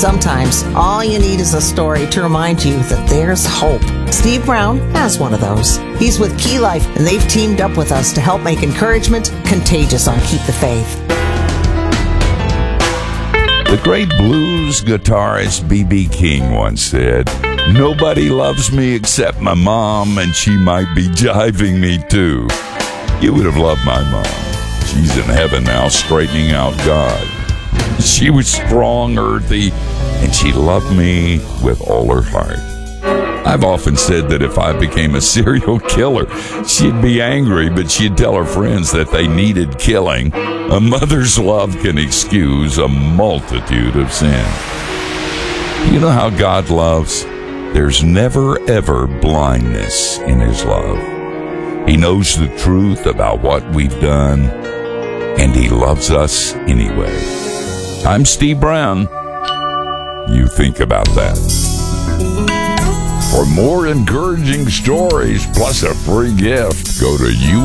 Sometimes, all you need is a story to remind you that there's hope. Steve Brown has one of those. He's with Key Life, and they've teamed up with us to help make encouragement contagious on Keep the Faith. The great blues guitarist B.B. King once said, "Nobody loves me except my mom, and she might be jiving me too." You would have loved my mom. She's in heaven now, straightening out God. She was strong, earthy, and she loved me with all her heart. I've often said that if I became a serial killer, she'd be angry, but she'd tell her friends that they needed killing. A mother's love can excuse a multitude of sin. You know how God loves? There's never, ever blindness in His love. He knows the truth about what we've done, and He loves us anyway. I'm Steve Brown. You think about that. For more encouraging stories plus a free gift, go to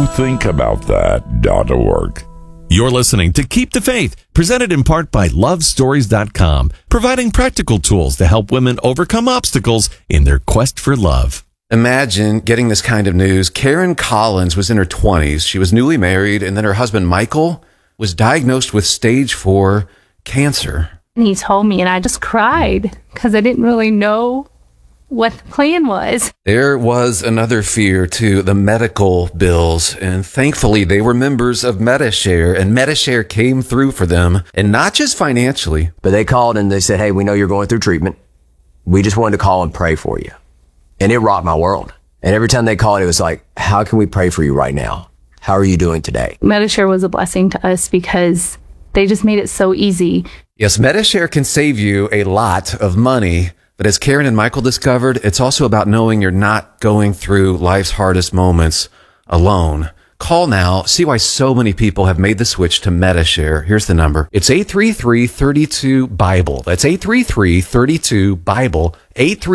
youthinkaboutthat.org. You're listening to Keep the Faith, presented in part by LoveStories.com, providing practical tools to help women overcome obstacles in their quest for love. Imagine getting this kind of news. Karen Collins was in her 20s. She was newly married, and then her husband, Michael, was diagnosed with stage 4 cancer. And he told me, and I just cried because I didn't really know what the plan was. There was another fear, too, the medical bills. And thankfully, they were members of Medi-Share, and Medi-Share came through for them, and not just financially. But they called and they said, "Hey, we know you're going through treatment. We just wanted to call and pray for you." And it rocked my world. And every time they called, it was like, "How can we pray for you right now? How are you doing today?" Medi-Share was a blessing to us because they just made it so easy. Yes, Medi-Share can save you a lot of money. But as Karen and Michael discovered, it's also about knowing you're not going through life's hardest moments alone. Call now. See why so many people have made the switch to Medi-Share. Here's the number. It's 833-32-BIBLE. That's 833-32-BIBLE.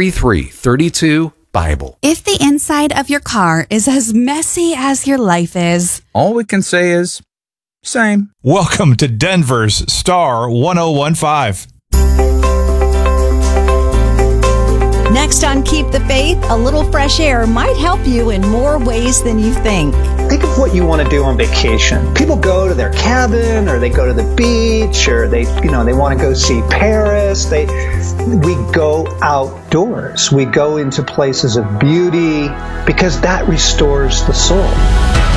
833-32-BIBLE. If the inside of your car is as messy as your life is, all we can say is, same. Welcome to Denver's Star 1015. Next on Keep the Faith, a little fresh air might help you in more ways than you think. Think of what you want to do on vacation. People go to their cabin, or they go to the beach, or they want to go see Paris. We go outdoors. We go into places of beauty because that restores the soul.